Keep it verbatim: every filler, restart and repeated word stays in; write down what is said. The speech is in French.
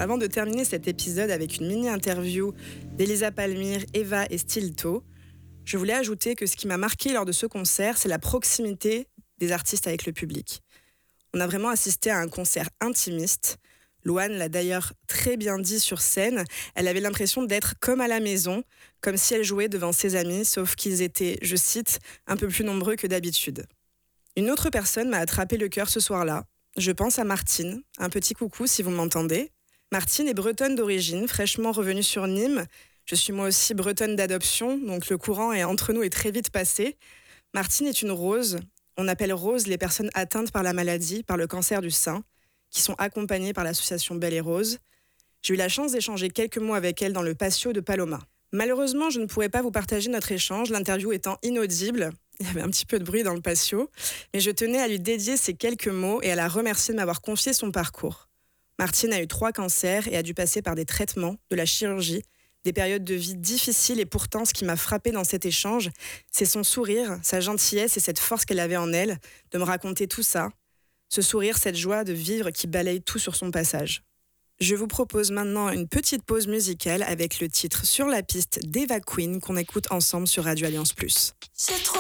Avant de terminer cet épisode avec une mini-interview d'Elisa Palmyre, Eva et Stilto, je voulais ajouter que ce qui m'a marqué lors de ce concert, c'est la proximité des artistes avec le public. On a vraiment assisté à un concert intimiste. Louane l'a d'ailleurs très bien dit sur scène, elle avait l'impression d'être comme à la maison, comme si elle jouait devant ses amis, sauf qu'ils étaient, je cite, un peu plus nombreux que d'habitude. Une autre personne m'a attrapé le cœur ce soir-là. Je pense à Martine. Un petit coucou si vous m'entendez. Martine est bretonne d'origine, fraîchement revenue sur Nîmes. Je suis moi aussi bretonne d'adoption, donc le courant est entre nous est très vite passé. Martine est une rose. On appelle rose les personnes atteintes par la maladie, par le cancer du sein, qui sont accompagnées par l'association Belle et Rose. J'ai eu la chance d'échanger quelques mots avec elle dans le patio de Paloma. Malheureusement, je ne pourrais pas vous partager notre échange, l'interview étant inaudible. Il y avait un petit peu de bruit dans le patio, mais je tenais à lui dédier ces quelques mots et à la remercier de m'avoir confié son parcours. Martine a eu trois cancers et a dû passer par des traitements, de la chirurgie, des périodes de vie difficiles, et pourtant ce qui m'a frappée dans cet échange, c'est son sourire, sa gentillesse et cette force qu'elle avait en elle de me raconter tout ça. Ce sourire, cette joie de vivre qui balaye tout sur son passage. Je vous propose maintenant une petite pause musicale avec le titre Sur la piste d'Eva Queen qu'on écoute ensemble sur Radio Alliance plus. C'est trop